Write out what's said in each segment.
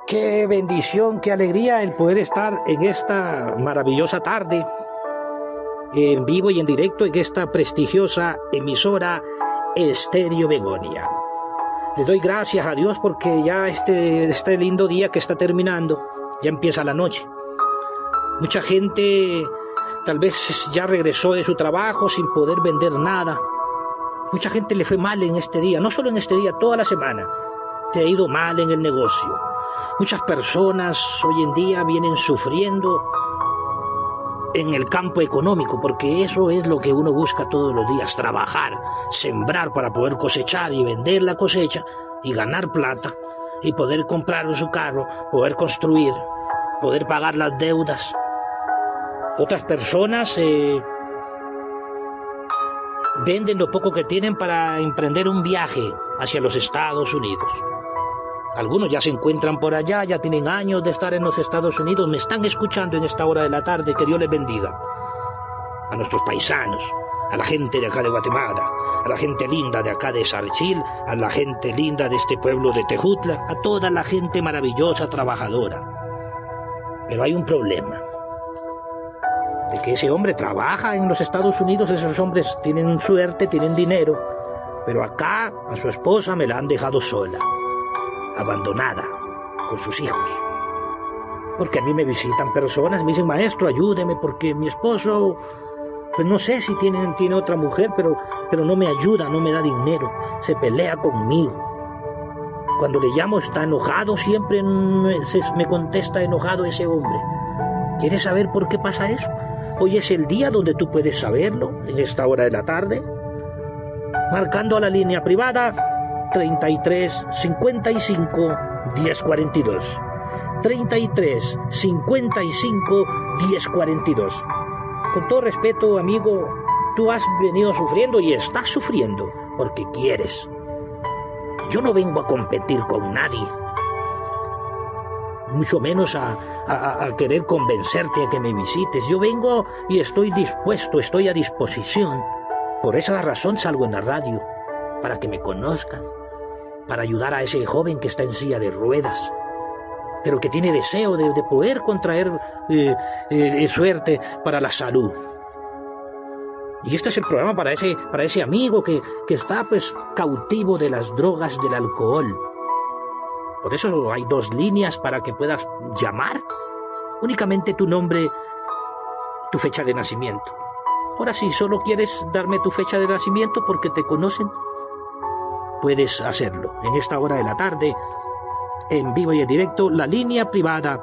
Qué bendición, qué alegría el poder estar en esta maravillosa tarde, en vivo y en directo, en esta prestigiosa emisora Estéreo Begonia. Le doy gracias a Dios porque ya este lindo día que está terminando, ya empieza la noche. Mucha gente tal vez ya regresó de su trabajo sin poder vender nada. Mucha gente le fue mal en este día, no solo en este día, toda la semana. Te ha ido mal en el negocio. Muchas personas hoy en día vienen sufriendo en el campo económico, porque eso es lo que uno busca todos los días, trabajar, sembrar para poder cosechar y vender la cosecha y ganar plata y poder comprar su carro, poder construir, poder pagar las deudas. Otras personas venden lo poco que tienen para emprender un viaje hacia los Estados Unidos. Algunos ya se encuentran por allá, ya tienen años de estar en los Estados Unidos, me están escuchando en esta hora de la tarde, que Dios les bendiga. A nuestros paisanos, a la gente de acá de Guatemala, a la gente linda de acá de Sarchil, a la gente linda de este pueblo de Tejutla, a toda la gente maravillosa, trabajadora. Pero hay un problema, de que ese hombre trabaja en los Estados Unidos, esos hombres tienen suerte, tienen dinero, pero acá a su esposa me la han dejado sola, abandonada, con sus hijos. Porque a mí me visitan personas, me dicen, maestro, ayúdeme, porque mi esposo, pues no sé si tiene otra mujer, pero no me ayuda, no me da dinero, se pelea conmigo. Cuando le llamo está enojado, siempre me contesta enojado ese hombre. ¿Quieres saber por qué pasa eso? Hoy es el día donde tú puedes saberlo, en esta hora de la tarde, marcando a la línea privada 33 55 10 42. 33 55 10 42. Con todo respeto, amigo, tú has venido sufriendo y estás sufriendo porque quieres. Yo no vengo a competir con nadie, mucho menos a querer convencerte a que me visites. Yo vengo y estoy dispuesto, estoy a disposición. Por esa razón salgo en la radio, para que me conozcan, para ayudar a ese joven que está en silla de ruedas, pero que tiene deseo de poder contraer suerte para la salud. Y este es el programa para ese amigo que está pues cautivo de las drogas, del alcohol. Por eso hay 2 líneas para que puedas llamar. Únicamente tu nombre, tu fecha de nacimiento. Ahora, si solo quieres darme tu fecha de nacimiento porque te conocen, puedes hacerlo. En esta hora de la tarde, en vivo y en directo, la línea privada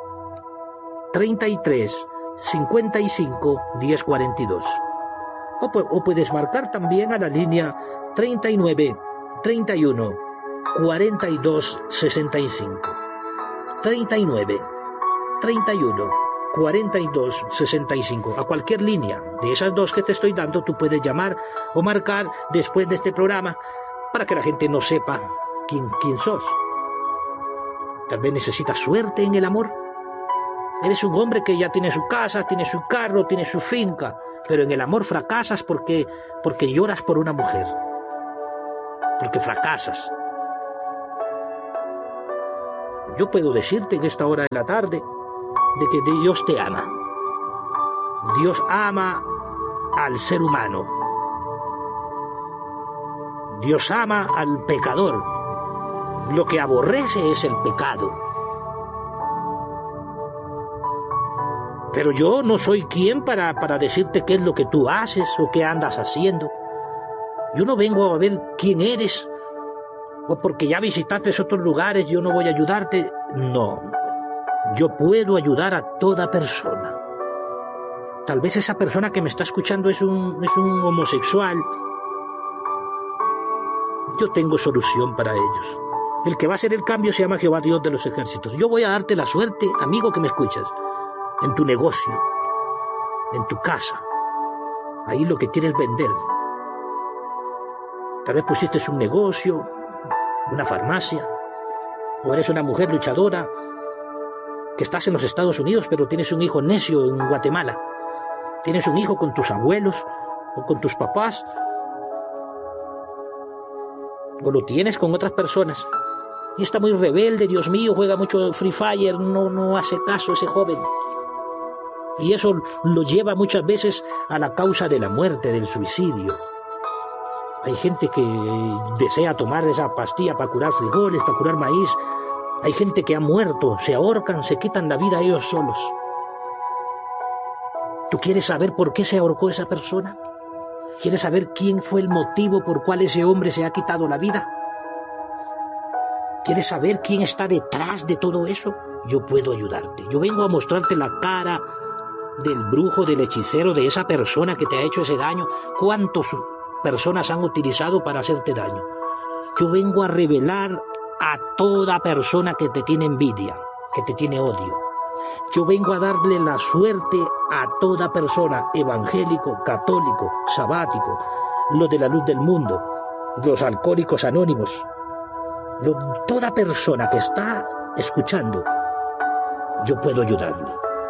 33 55 10 42. O puedes marcar también a la línea 39 31 42 65. 39 31 42 65. A cualquier línea de esas 2 que te estoy dando, tú puedes llamar o marcar después de este programa para que la gente no sepa quién sos. Tal vez necesitas suerte en el amor. Eres un hombre que ya tiene su casa, tiene su carro, tiene su finca, pero en el amor fracasas porque lloras por una mujer. Porque fracasas. Yo puedo decirte en esta hora de la tarde de que Dios te ama. Dios ama al ser humano. Dios ama al pecador. Lo que aborrece es el pecado. Pero yo no soy quien para decirte qué es lo que tú haces o qué andas haciendo. Yo no vengo a ver quién eres, o porque ya visitaste otros lugares yo no voy a ayudarte. No, yo puedo ayudar a toda persona. Tal vez esa persona que me está escuchando es un homosexual. Yo tengo solución para ellos. El que va a hacer el cambio se llama Jehová Dios de los ejércitos. Yo voy a darte la suerte, amigo que me escuchas, en tu negocio, en tu casa, ahí lo que quieres vender. Tal vez pusiste un negocio, una farmacia, o eres una mujer luchadora que estás en los Estados Unidos pero tienes un hijo necio en Guatemala. Tienes un hijo con tus abuelos o con tus papás, o lo tienes con otras personas Y está muy rebelde, Dios mío, juega mucho Free Fire, no hace caso ese joven. Y eso lo lleva muchas veces a la causa de la muerte, del suicidio. Hay gente que desea tomar esa pastilla para curar frijoles, para curar maíz. Hay gente que ha muerto, se ahorcan, se quitan la vida ellos solos. ¿Tú quieres saber por qué se ahorcó esa persona? ¿Quieres saber quién fue el motivo por cual ese hombre se ha quitado la vida? ¿Quieres saber quién está detrás de todo eso? Yo puedo ayudarte. Yo vengo a mostrarte la cara del brujo, del hechicero, de esa persona que te ha hecho ese daño. ¿Cuántas personas han utilizado para hacerte daño? Yo vengo a revelar a toda persona que te tiene envidia, que te tiene odio. Yo vengo a darle la suerte a toda persona, evangélico, católico, sabático, los de la luz del mundo, los alcohólicos anónimos. Toda persona que está escuchando, yo puedo ayudarle.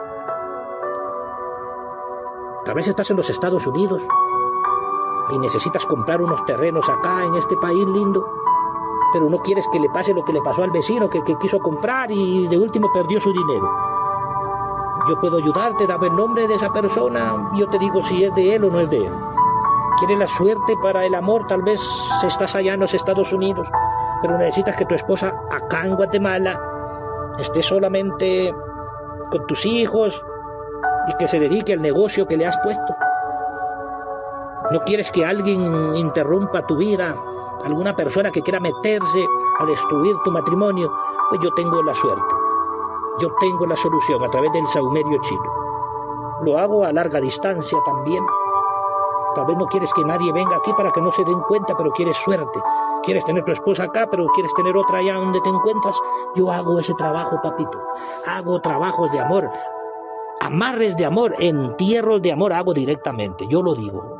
Tal vez estás en los Estados Unidos y necesitas comprar unos terrenos acá en este país lindo, pero no quieres que le pase lo que le pasó al vecino que quiso comprar y de último perdió su dinero. Yo puedo ayudarte, dame el nombre de esa persona, yo te digo si es de él o no es de él. ¿Quieres la suerte para el amor? Tal vez estás allá en los Estados Unidos, pero necesitas que tu esposa acá en Guatemala esté solamente con tus hijos y que se dedique al negocio que le has puesto. No quieres que alguien interrumpa tu vida, alguna persona que quiera meterse a destruir tu matrimonio. Pues yo tengo la suerte, yo tengo la solución a través del saumerio chino. Lo hago a larga distancia también. Tal vez no quieres que nadie venga aquí para que no se den cuenta, pero quieres suerte. Quieres tener tu esposa acá, pero quieres tener otra allá donde te encuentras. Yo hago ese trabajo, papito. Hago trabajos de amor, amarres de amor, entierros de amor, hago directamente. Yo lo digo.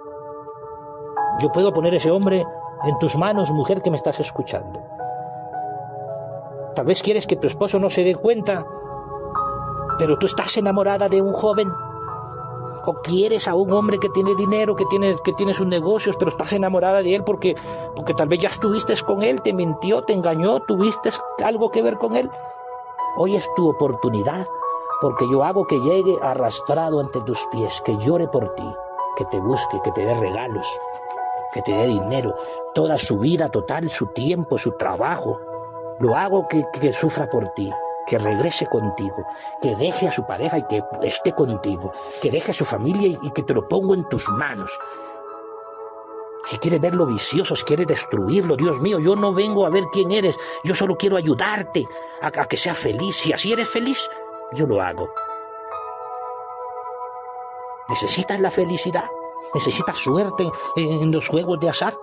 Yo puedo poner ese hombre en tus manos, mujer que me estás escuchando. Tal vez quieres que tu esposo no se dé cuenta, pero tú estás enamorada de un joven. O quieres a un hombre que tiene dinero, que tiene sus negocios, pero estás enamorada de él porque tal vez ya estuviste con él, te mintió, te engañó, tuviste algo que ver con él. Hoy es tu oportunidad, porque yo hago que llegue arrastrado ante tus pies, que llore por ti, que te busque, que te dé regalos, que te dé dinero, toda su vida total, su tiempo, su trabajo. Lo hago que sufra por ti, que regrese contigo, que deje a su pareja y que esté contigo, que deje a su familia y que te lo pongo en tus manos. Si quieres verlo vicioso, si quieres destruirlo, Dios mío, yo no vengo a ver quién eres, yo solo quiero ayudarte a que seas feliz. Si así eres feliz, yo lo hago. ¿Necesitas la felicidad? ¿Necesitas suerte en los juegos de azar?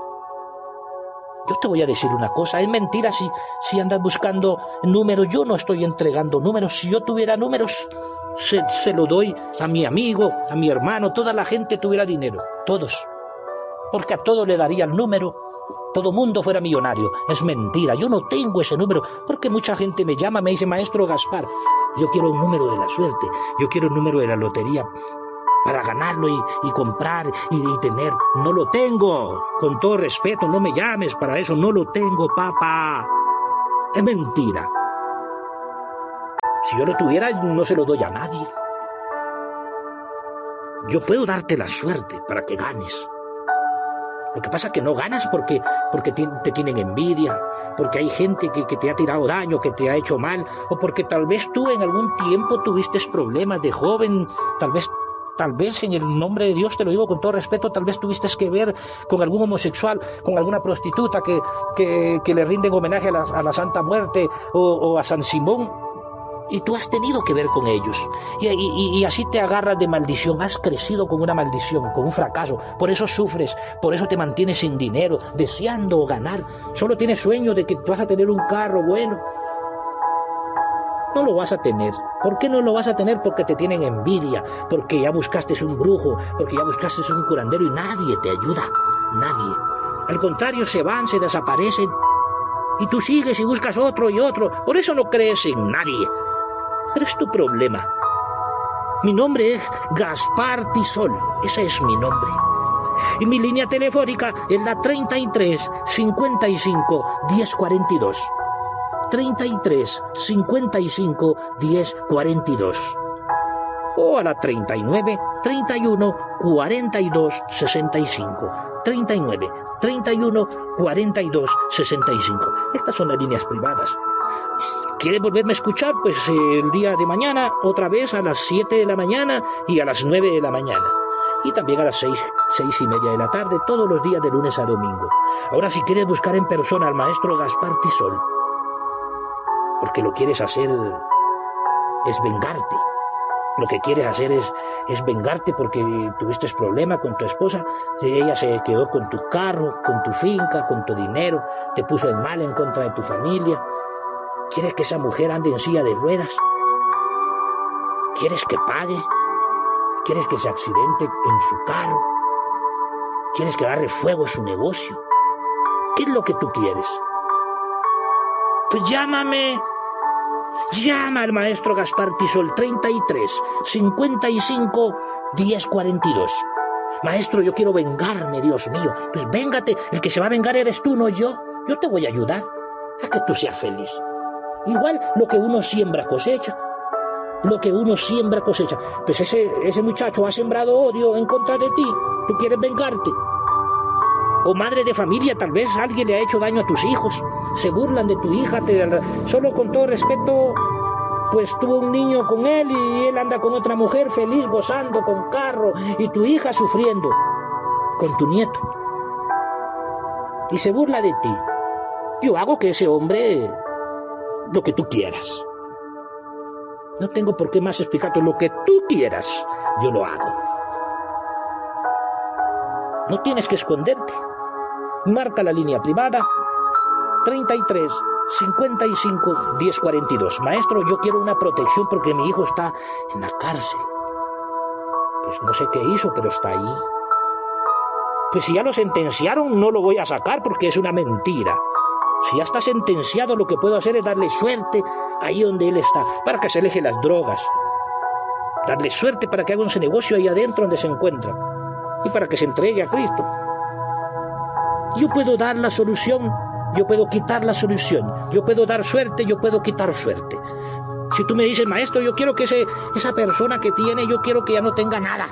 Yo te voy a decir una cosa, es mentira si andas buscando números. Yo no estoy entregando números. Si yo tuviera números, se lo doy a mi amigo, a mi hermano, toda la gente tuviera dinero, todos. Porque a todos le daría el número, todo mundo fuera millonario. Es mentira, yo no tengo ese número, porque mucha gente me llama, me dice, maestro Gaspar, yo quiero un número de la suerte, yo quiero un número de la lotería, para ganarlo y comprar y tener. No lo tengo, con todo respeto, no me llames para eso, no lo tengo, papá. Es mentira. Si yo lo tuviera, no se lo doy a nadie. Yo puedo darte la suerte para que ganes. Lo que pasa es que no ganas porque te tienen envidia, porque hay gente que te ha tirado daño, que te ha hecho mal, o porque tal vez tú en algún tiempo tuviste problemas de joven, tal vez en el nombre de Dios te lo digo con todo respeto, tal vez tuviste que ver con algún homosexual, con alguna prostituta que le rinden homenaje a la Santa Muerte o a San Simón, y tú has tenido que ver con ellos, y así te agarras de maldición. Has crecido con una maldición, con un fracaso, por eso sufres, por eso te mantienes sin dinero, deseando ganar, solo tienes sueño de que vas a tener un carro bueno. No lo vas a tener. ¿Por qué no lo vas a tener? Porque te tienen envidia, porque ya buscaste un brujo, porque ya buscaste un curandero y nadie te ayuda, nadie. Al contrario, se van, se desaparecen y tú sigues y buscas otro y otro. Por eso no crees en nadie. Pero es tu problema. Mi nombre es Gaspar Tisol, ese es mi nombre. Y mi línea telefónica es la 33 55 10 42. 33 55 10 42. O a la 39 31 42 65. 39 31 42 65. Estas son las líneas privadas. ¿Quieres volverme a escuchar? Pues el día de mañana, otra vez a las 7 de la mañana y a las 9 de la mañana. Y también a las 6:30 de la tarde, todos los días de lunes a domingo. Ahora, si quieres buscar en persona al maestro Gaspar Tisol, porque lo quieres hacer es vengarte. Lo que quieres hacer es vengarte porque tuviste problema con tu esposa. Ella se quedó con tu carro, con tu finca, con tu dinero, te puso en mal en contra de tu familia. ¿Quieres que esa mujer ande en silla de ruedas? ¿Quieres que pague? ¿Quieres que se accidente en su carro? ¿Quieres que agarre fuego su negocio? ¿Qué es lo que tú quieres? Pues llámame. Llama al maestro Gaspar Tisol 33 55 10 42. Maestro, yo quiero vengarme, Dios mío. Pues véngate, el que se va a vengar eres tú, no yo. Yo te voy a ayudar a que tú seas feliz. Igual lo que uno siembra cosecha. Lo que uno siembra cosecha. Pues ese muchacho ha sembrado odio en contra de ti. Tú quieres vengarte. O madre de familia, tal vez alguien le ha hecho daño a tus hijos. Se burlan de tu hija. Solo con todo respeto, pues tuvo un niño con él y él anda con otra mujer feliz, gozando, con carro. Y tu hija sufriendo con tu nieto. Y se burla de ti. Yo hago que ese hombre, lo que tú quieras. No tengo por qué más explicarte. Lo que tú quieras, yo lo hago. No tienes que esconderte. Marca la línea privada 33 55 10 42. Maestro, yo quiero una protección porque mi hijo está en la cárcel. Pues no sé qué hizo, pero está ahí. Pues si ya lo sentenciaron, no lo voy a sacar porque es una mentira. Si ya está sentenciado, lo que puedo hacer es darle suerte ahí donde él está, para que se aleje las drogas. Darle suerte para que haga un negocio ahí adentro donde se encuentra. Y para que se entregue a Cristo. Yo puedo dar la solución, yo puedo quitar la solución. Yo puedo dar suerte, yo puedo quitar suerte. Si tú me dices, maestro, yo quiero que esa persona que tiene, yo quiero que ya no tenga nada.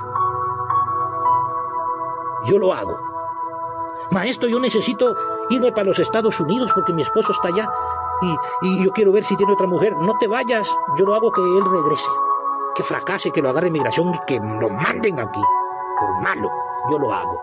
Yo lo hago. Maestro, yo necesito irme para los Estados Unidos porque mi esposo está allá y yo quiero ver si tiene otra mujer. No te vayas, yo lo hago que él regrese. Que fracase, que lo agarre migración y que lo manden aquí. Por malo, yo lo hago.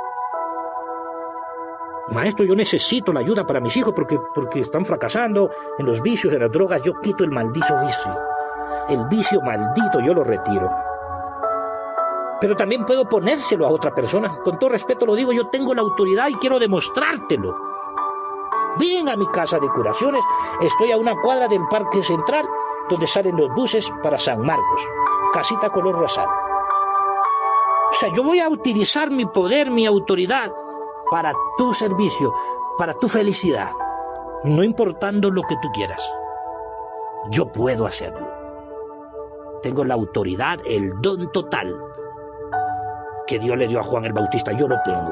Maestro, yo necesito la ayuda para mis hijos porque están fracasando en los vicios, en las drogas. Yo quito el maldito vicio. El vicio maldito yo lo retiro. Pero también puedo ponérselo a otra persona. Con todo respeto lo digo, yo tengo la autoridad y quiero demostrártelo. Ven a mi casa de curaciones. Estoy a una cuadra del Parque Central, donde salen los buses para San Marcos. Casita color rosado. O sea, yo voy a utilizar mi poder, mi autoridad, para tu servicio, para tu felicidad, no importando lo que tú quieras. Yo puedo hacerlo. Tengo la autoridad, el don total que Dios le dio a Juan el Bautista. Yo lo tengo.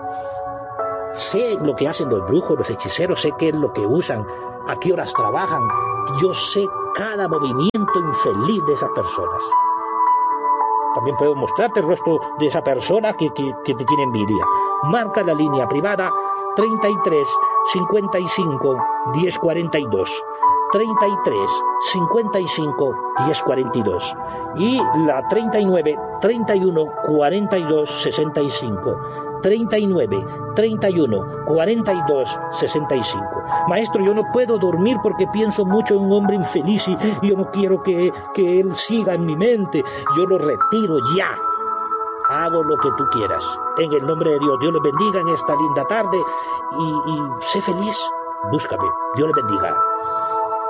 Sé lo que hacen los brujos, los hechiceros, sé qué es lo que usan, a qué horas trabajan. Yo sé cada movimiento infeliz de esas personas. También puedo mostrarte el rostro de esa persona que te tiene envidia. Marca la línea privada 33 55 10 42. 33 55 10 42 y la 39 31 42 65. 39 31 42 65. Maestro, yo no puedo dormir porque pienso mucho en un hombre infeliz y yo no quiero que él siga en mi mente. Yo lo retiro ya. Hago lo que tú quieras. En el nombre de Dios. Dios les bendiga en esta linda tarde y sé feliz. Búscame. Dios les bendiga.